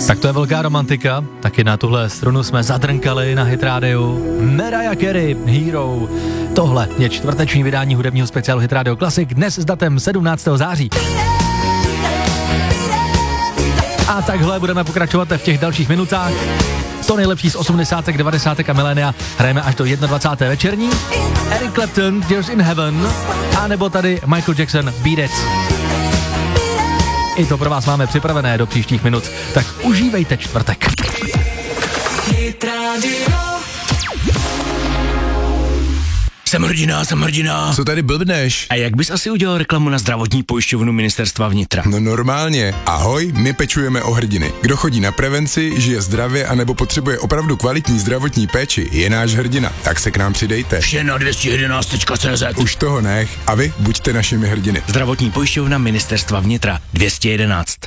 Tak to je velká romantika, taky na tuhle strunu jsme zadrnkali na Hit Radio. Mariah Carey, Hero. Tohle je čtvrteční vydání hudebního speciálu Hit Radio Classic, dnes s datem 17. září. A takhle budeme pokračovat v těch dalších minutách. To nejlepší z 80., 90. a milénia hrajeme až do 21. večerní. Eric Clapton, Tears in Heaven, a nebo tady Michael Jackson, Beat It. I to pro vás máme připravené do příštích minut, tak užívejte čtvrtek. Jsem hrdina. Co tady blbneš? A jak bys asi udělal reklamu na zdravotní pojišťovnu Ministerstva vnitra? No normálně. Ahoj, my pečujeme o hrdiny. Kdo chodí na prevenci, žije zdravě anebo potřebuje opravdu kvalitní zdravotní péči, je náš hrdina. Tak se k nám přidejte. Vše na 211.cz. Už toho nech. A vy buďte našimi hrdiny. Zdravotní pojišťovna Ministerstva vnitra 211.